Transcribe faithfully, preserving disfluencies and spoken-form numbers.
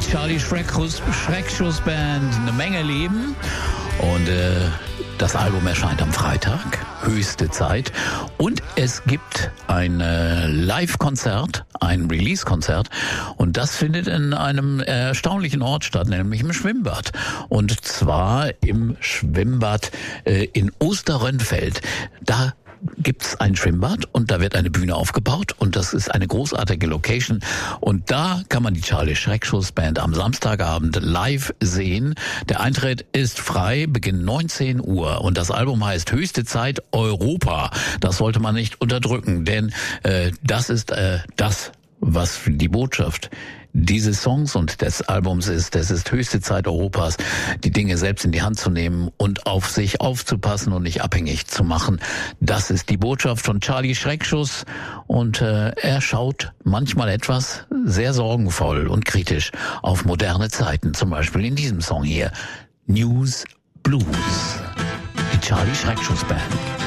Charlie Schreckschuss, Schreckschuss Band eine Menge Leben. Und äh, das Album erscheint am Freitag, höchste Zeit. Und es gibt ein äh, Live-Konzert, ein Release-Konzert. Und das findet in einem erstaunlichen Ort statt, nämlich im Schwimmbad. Und zwar im Schwimmbad äh, in Osterrönfeld. Da gibt's ein Schwimmbad und da wird eine Bühne aufgebaut und das ist eine großartige Location und da kann man die Charlie Schreckschuss Band am Samstagabend live sehen. Der Eintritt ist frei, beginnt neunzehn Uhr und das Album heißt Höchste Zeit Europa. Das sollte man nicht unterdrücken, denn äh, das ist äh, das, was die Botschaft dieses Songs und des Albums ist. Es ist höchste Zeit Europas, die Dinge selbst in die Hand zu nehmen und auf sich aufzupassen und nicht abhängig zu machen. Das ist die Botschaft von Charlie Schreckschuss und äh, er schaut manchmal etwas sehr sorgenvoll und kritisch auf moderne Zeiten. Zum Beispiel in diesem Song hier, News Blues. Die Charlie Schreckschuss Band.